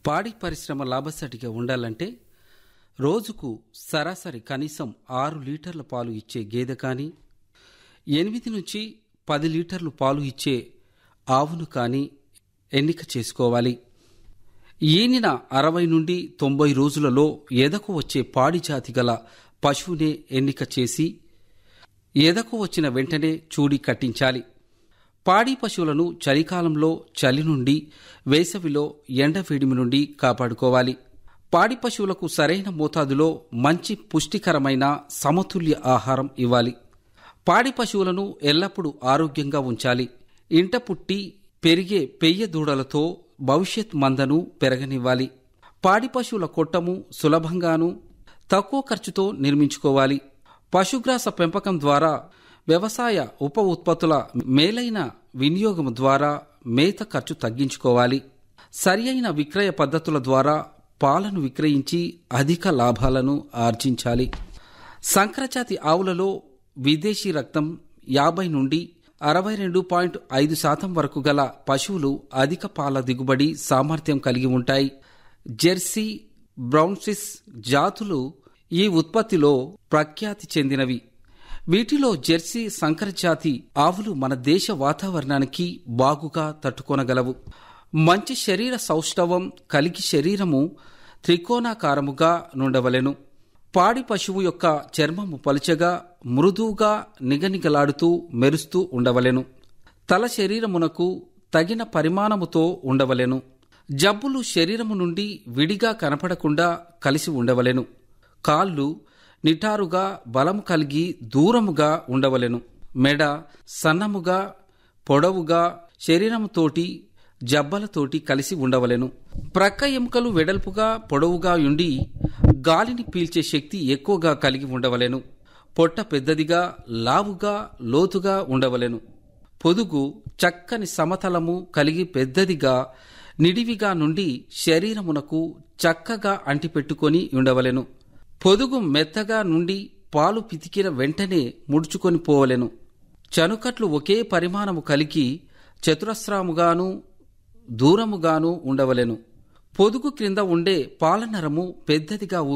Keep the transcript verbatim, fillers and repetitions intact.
పాడి పరిశ్రమ లాభసాటిగా ఉండాలంటే రోజుకు సరాసరి కనీసం ఆరు లీటర్ల పాలు ఇచ్చే గేదె కానీ, ఎనిమిది నుంచి పది లీటర్లు పాలు ఇచ్చే ఆవును కానీ ఎన్నిక చేసుకోవాలి. ఈనిన అరవై నుండి తొంభై రోజులలో ఎదకు వచ్చే పాడి జాతి గల పశువునే ఎన్నిక చేసి ఎదకు వచ్చిన వెంటనే చూడి కట్టించాలి. పాడి పశువులను చలికాలంలో చలి నుండి, వేసవిలో ఎండవేడిమి నుండి కాపాడుకోవాలి. పాడి పశువులకు సరైన మోతాదులో మంచి పుష్టికరమైన సమతుల్య ఆహారం ఇవ్వాలి. పాడి పశువులను ఎల్లప్పుడూ ఆరోగ్యంగా ఉంచాలి. ఇంట పుట్టి పెరిగే పెయ్య దూడలతో భవిష్యత్ మందను పెరగనివ్వాలి. పాడి పశువుల కొట్టము సులభంగాను తక్కువ ఖర్చుతో నిర్మించుకోవాలి. పశుగ్రాస పెంపకం ద్వారా వ్యవసాయ ఉప ఉత్పత్తుల మేలైన వినియోగం ద్వారా మేత ఖర్చు తగ్గించుకోవాలి. సరియైన విక్రయ పద్ధతుల ద్వారా పాలను విక్రయించి అధిక లాభాలను ఆర్జించాలి. సంకరజాతి ఆవులలో విదేశీ రక్తం యాభై నుండి అరవై రెండు పాయింట్ ఐదు శాతం వరకు గల పశువులు అధిక పాల దిగుబడి సామర్థ్యం కలిగి ఉంటాయి. జెర్సీ, బ్రౌన్సిస్ జాతులు ఈ ఉత్పత్తిలో ప్రఖ్యాతి చెందినవి. వీటిలో జెర్సీ సంకరజాతి ఆవులు మన దేశ వాతావరణానికి బాగుగా తట్టుకొనగలవు. మంచి శరీర సౌష్ఠవం కలిగి శరీరము త్రికోణాకారముగా నుండవలెను. పాడి పశువు యొక్క చర్మము పలుచగా మృదువుగా నిగనిగలాడుతూ మెరుస్తూ ఉండవలెను. తల శరీరమునకు తగిన పరిమాణముతో ఉండవలెను. జబ్బులు శరీరము నుండి విడిగా కనపడకుండా కలిసి ఉండవలెను. కాళ్ళు నిటారుగా బలము కలిగి దూరముగా ఉండవలెను. మెడ సన్నముగా పొడవుగా శరీరముతోటి జబ్బలతోటి కలిసి ఉండవలెను. ప్రక్క ఎముకలు వెడల్పుగా పొడవుగా ఉండి గాలిని పీల్చే శక్తి ఎక్కువగా కలిగి ఉండవలెను. పొట్ట పెద్దదిగా లావుగా లోతుగా ఉండవలెను. పొదుగు చక్కని సమతలము కలిగి పెద్దదిగా నిడివిగా నుండి శరీరమునకు చక్కగా అంటిపెట్టుకొని ఉండవలెను. పొదుగు మెత్తగా నుండి పాలు పితికిన వెంటనే ముడుచుకొని పోవలెను. చనుకట్లు ఒకే పరిమాణము కలిగి చతురస్రాముగాను దూరముగాను ఉండవలెను. పొదుగు క్రింద ఉండే పాలనరము పెద్దదిగా